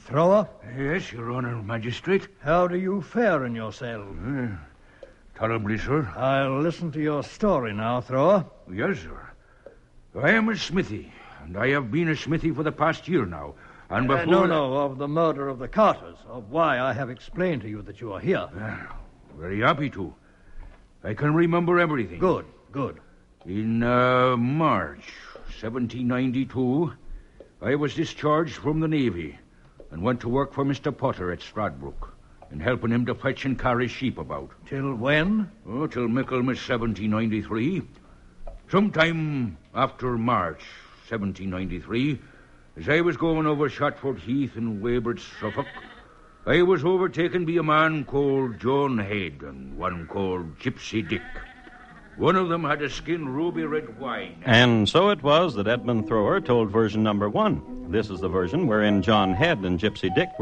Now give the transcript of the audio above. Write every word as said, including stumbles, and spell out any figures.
Thrower? Yes, Your Honor, Magistrate. How do you fare in your cell? Uh, tolerably, sir. I'll listen to your story now, Thrower. Yes, sir. I am a smithy, and I have been a smithy for the past year now. And before... Uh, no, no, of the murder of the Carters, of why I have explained to you that you are here. Uh, very happy to. I can remember everything. Good, good. In uh, March seventeen ninety-two, I was discharged from the Navy and went to work for Mister Potter at Stradbrook, and helping him to fetch and carry sheep about. Till when? Oh, till Michaelmas seventeen ninety-three. Sometime after March seventeen ninety-three, as I was going over Shotford Heath in Weybridge, Suffolk, I was overtaken by a man called John Head and one called Gypsy Dick. One of them had a skin ruby red wine. And so it was that Edmund Thrower told version number one. This is the version wherein John Head and Gypsy Dick were